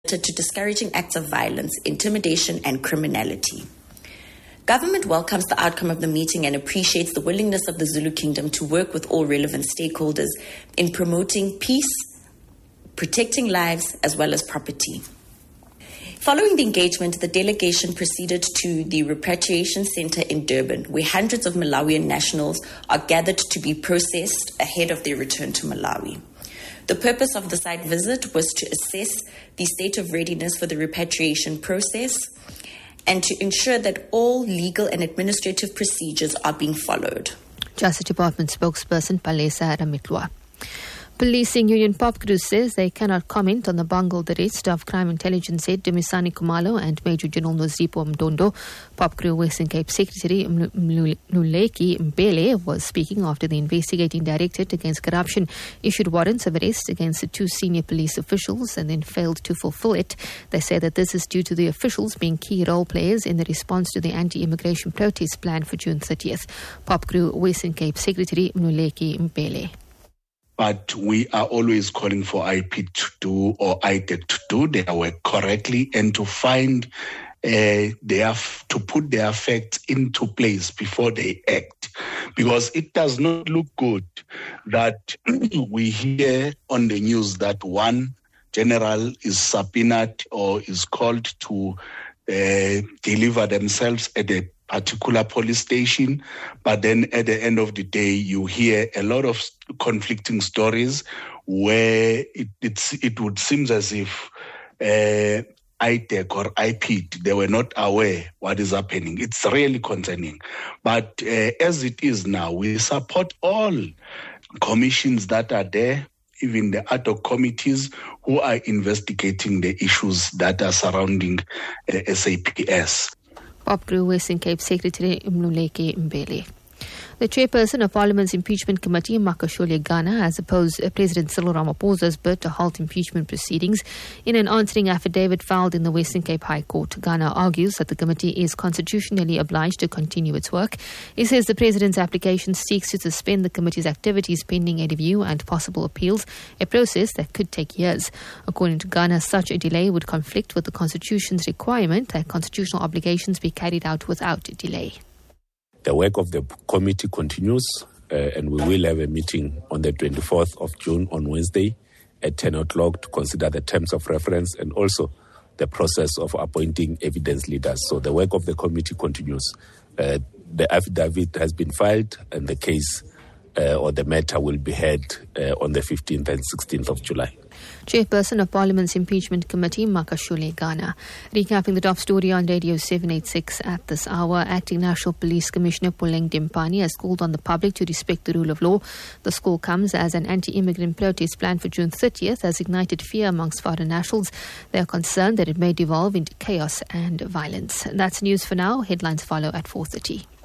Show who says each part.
Speaker 1: to discouraging acts of violence, intimidation, and criminality. Government welcomes the outcome of the meeting and appreciates the willingness of the Zulu Kingdom to work with all relevant stakeholders in promoting peace, protecting lives, as well as property. Following the engagement, the delegation proceeded to the Repatriation Center in Durban, where hundreds of Malawian nationals are gathered to be processed ahead of their return to Malawi. The purpose of the site visit was to assess the state of readiness for the repatriation process and to ensure that all legal and administrative procedures are being followed.
Speaker 2: Justice Department spokesperson Palesa Ramitlwa. Policing Union POPCRU says they cannot comment on the bungled arrest of Crime Intelligence Head Dumisani Kumalo and Major General Nozipho Mdondo. POPCRU Western Cape Secretary Mluleki Mbele was speaking after the investigating directorate against corruption issued warrants of arrest against the two senior police officials and then failed to fulfill it. They say that this is due to the officials being key role players in the response to the anti-immigration protest planned for June 30th. POPCRU Western Cape Secretary Mluleki Mbele.
Speaker 3: But we are always calling for IP to do or IDEC to do their work correctly and to find to put their facts into place before they act. Because it does not look good that we hear on the news that one general is subpoenaed or is called to deliver themselves at a particular police station, but then at the end of the day, you hear a lot of conflicting stories where it would seem as if IDEC or IPID, they were not aware what is happening. It's really concerning. But as it is now, we support all commissions that are there, even the ad hoc committees who are investigating the issues that are surrounding SAPS.
Speaker 2: POPCRU Western Cape Secretary Mluleki Mbele. The chairperson of Parliament's Impeachment Committee, Makashule Ghana, has opposed President Cyril Ramaphosa's bid to halt impeachment proceedings. In an answering affidavit filed in the Western Cape High Court, Ghana argues that the committee is constitutionally obliged to continue its work. He says the president's application seeks to suspend the committee's activities pending a review and possible appeals, a process that could take years. According to Ghana, such a delay would conflict with the Constitution's requirement that constitutional obligations be carried out without delay.
Speaker 4: The work of the committee continues, and we will have a meeting on the 24th of June on Wednesday at 10 o'clock to consider the terms of reference and also the process of appointing evidence leaders. So the work of the committee continues. The affidavit has been filed and the case or the matter will be heard on the 15th and 16th of July.
Speaker 2: Chairperson of Parliament's Impeachment Committee, Makashule Ghana. Recapping the top story on Radio 786 at this hour, Acting National Police Commissioner Puleng Dimpani has called on the public to respect the rule of law. The call comes as an anti-immigrant protest planned for June 30th has ignited fear amongst foreign nationals. They are concerned that it may devolve into chaos and violence. That's news for now. Headlines follow at 4:30.